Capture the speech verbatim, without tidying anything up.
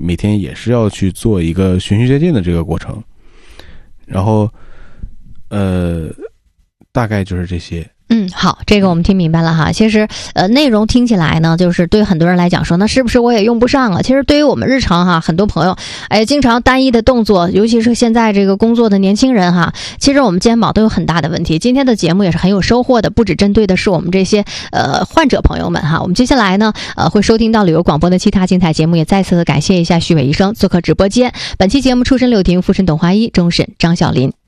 每天也是要去做一个循序渐进的这个过程。然后呃大概就是这些。 嗯，好，这个我们听明白了哈。其实，呃，内容听起来呢，就是对很多人来讲说，那是不是我也用不上了？其实对于我们日常哈，很多朋友，哎，经常单一的动作，尤其是现在这个工作的年轻人哈，其实我们肩膀都有很大的问题。今天的节目也是很有收获的，不只针对的是我们这些呃患者朋友们哈。我们接下来呢，呃，会收听到旅游广播的其他精彩节目，也再次的感谢一下徐伟医生做客直播间。本期节目出身柳婷，复审董华一，终审张小林。